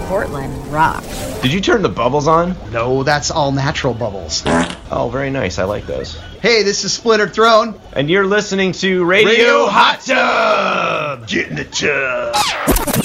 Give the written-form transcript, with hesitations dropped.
Portland rocks. Did you turn the bubbles on? No, that's all natural bubbles. Oh, very nice. I like those. Hey, this is Splintered Throne. And you're listening to Radio Hot Tub! Get in the tub.